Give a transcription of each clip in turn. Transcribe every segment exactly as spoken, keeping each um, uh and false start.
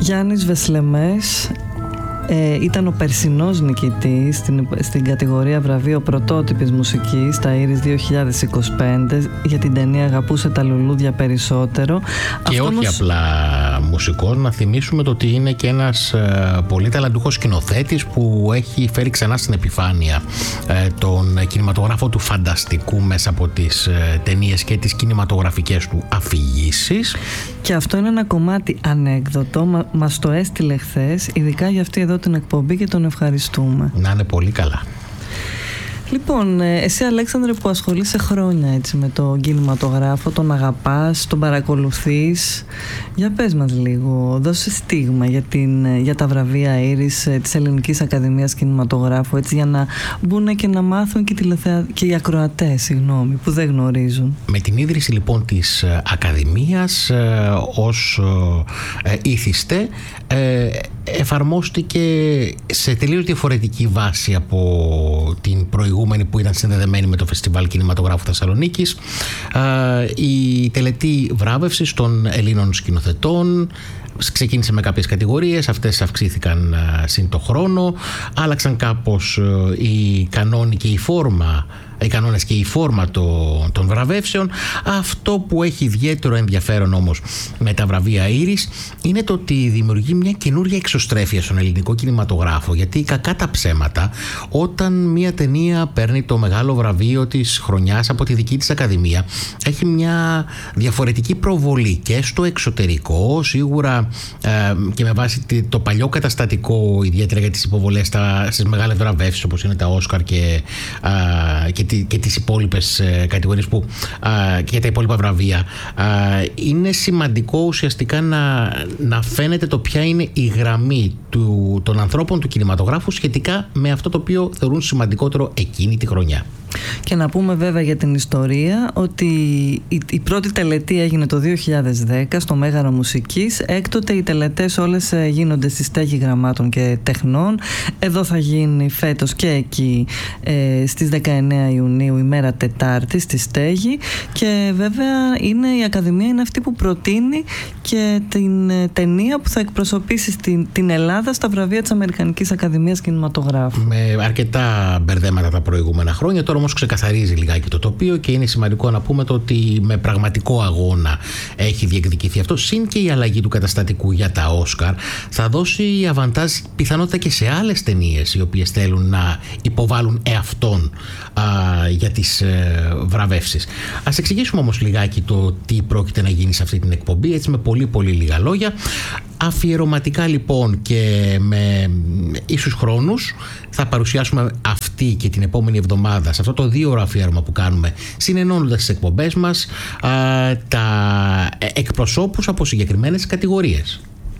Γιάννης Βεσλεμές ε, ήταν ο περσινός νικητής στην, στην κατηγορία βραβείο πρωτότυπης μουσικής στα Ήρις δύο χιλιάδες είκοσι πέντε για την ταινία «Αγαπούσε τα λουλούδια περισσότερο». Και αυτό όχι όμως... απλά μουσικός, να θυμίσουμε το ότι είναι και ένας ε, πολύ ταλαντούχος σκηνοθέτης που έχει φέρει ξανά στην επιφάνεια ε, τον κινηματογράφο του φανταστικού μέσα από τις ε, ταινίες και τις κινηματογραφικές του αφηγήσεις. Και αυτό είναι ένα κομμάτι ανέκδοτο, μα, μας το έστειλε χθες, ειδικά για αυτή εδώ την εκπομπή και τον ευχαριστούμε. Να είναι πολύ καλά. Λοιπόν, εσύ Αλέξανδρε που ασχολείσαι χρόνια έτσι με τον κινηματογράφο, τον αγαπάς, τον παρακολουθείς, για πες μας λίγο, δώσε στίγμα για, την, για τα βραβεία Ήρις της Ελληνικής Ακαδημίας Κινηματογράφου, έτσι για να μπουν και να μάθουν και, τηλεθεα... και οι ακροατές, συγγνώμη, που δεν γνωρίζουν. Με την ίδρυση λοιπόν της Ακαδημίας ε, ως ε, ήθιστε ε, εφαρμόστηκε σε τελείως διαφορετική βάση από την προηγούμενη που ήταν συνδεδεμένη με το Φεστιβάλ Κινηματογράφου Θεσσαλονίκης, η τελετή βράβευσης των Ελλήνων σκηνοθετών. Ξεκίνησε με κάποιες κατηγορίες, αυτές αυξήθηκαν συν το χρόνο, άλλαξαν κάπως οι κανόνοι και η φόρμα, οι κανόνες και η φόρμα των, των βραβεύσεων. Αυτό που έχει ιδιαίτερο ενδιαφέρον όμως με τα βραβεία Ήρις είναι το ότι δημιουργεί μια καινούργια εξωστρέφεια στον ελληνικό κινηματογράφο, γιατί κακά τα ψέματα, όταν μια ταινία παίρνει το μεγάλο βραβείο της χρονιάς από τη δική της Ακαδημία, έχει μια διαφορετική προβολή και στο εξωτερικό, σίγουρα ε, και με βάση το παλιό καταστατικό, ιδιαίτερα για τις υποβολές στα, στις μεγάλες βραβεύσεις όπως είναι τα Όσκαρ και, ε, και και τις υπόλοιπες κατηγορίες που, α, και τα υπόλοιπα βραβεία. Α, είναι σημαντικό ουσιαστικά να, να φαίνεται το ποια είναι η γραμμή του, των ανθρώπων του κινηματογράφου σχετικά με αυτό το οποίο θεωρούν σημαντικότερο εκείνη τη χρονιά. Και να πούμε βέβαια για την ιστορία ότι η, η πρώτη τελετή έγινε το δύο χιλιάδες δέκα στο Μέγαρο Μουσικής. Έκτοτε οι τελετές όλες γίνονται στη Στέγη Γραμμάτων και Τεχνών. Εδώ θα γίνει φέτος και εκεί ε, στις δεκαεννέα Ιουνίου, ημέρα Τετάρτη, στη Στέγη. Και βέβαια είναι, η Ακαδημία είναι αυτή που προτείνει και την ε, ταινία που θα εκπροσωπήσει στην, την Ελλάδα στα βραβεία της Αμερικανικής Ακαδημίας Κινηματογράφου. Με αρκετά μπερδέματα τα προηγούμενα χρόνια. Τώρα όμως ξεκαθαρίζει λιγάκι το τοπίο και είναι σημαντικό να πούμε το ότι με πραγματικό αγώνα έχει διεκδικηθεί αυτό. Συν και η αλλαγή του καταστατικού για τα Όσκαρ θα δώσει αβαντάζ πιθανότητα και σε άλλες ταινίες οι οποίες θέλουν να υποβάλουν εαυτόν α, για τις ε, βραβεύσεις. Ας εξηγήσουμε όμως λιγάκι το τι πρόκειται να γίνει σε αυτή την εκπομπή, έτσι με πολύ πολύ λίγα λόγια. Αφιερωματικά λοιπόν και με ίσους χρόνους θα παρουσιάσουμε αυτή και την επόμενη εβδομάδα, σε αυτό το δύο ώρο αφιέρωμα που κάνουμε, συνενώνοντας τις εκπομπές μας α, τα εκπροσώπους από συγκεκριμένες κατηγορίες.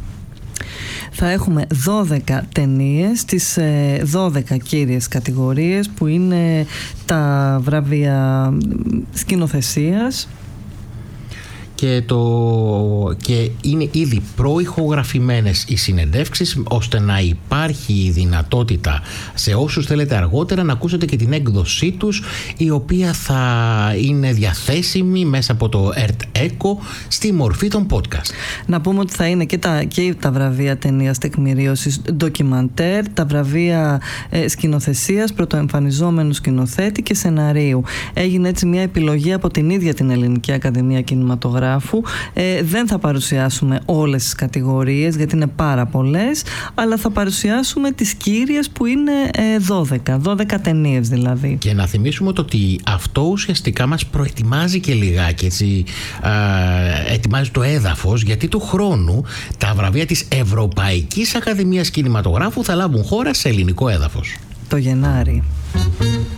Θα έχουμε δώδεκα ταινίες στις δώδεκα κύριες κατηγορίες που είναι τα βραβεία σκηνοθεσίας. Και, το, και είναι ήδη προηχογραφημένες οι συνεντεύξεις, ώστε να υπάρχει η δυνατότητα σε όσους θέλετε αργότερα να ακούσετε και την έκδοσή τους, η οποία θα είναι διαθέσιμη μέσα από το ΕΡΤ Echo στη μορφή των podcast. Να πούμε ότι θα είναι και τα, και τα βραβεία ταινίας τεκμηρίωσης ντοκιμαντέρ, τα βραβεία ε, σκηνοθεσίας, πρωτοεμφανιζόμενου σκηνοθέτη και σεναρίου. Έγινε έτσι μια επιλογή από την ίδια την Ελληνική Ακαδημία Κινηματογράφου. Ε, δεν θα παρουσιάσουμε όλες τις κατηγορίες γιατί είναι πάρα πολλές, αλλά θα παρουσιάσουμε τις κύριες που είναι ε, δώδεκα, δώδεκα ταινίες δηλαδή. Και να θυμίσουμε το ότι αυτό ουσιαστικά μας προετοιμάζει και λιγάκι, έτσι, α, ετοιμάζει το έδαφος, γιατί του χρόνου τα βραβεία της Ευρωπαϊκής Ακαδημίας Κινηματογράφου θα λάβουν χώρα σε ελληνικό έδαφος. Το Γενάρη.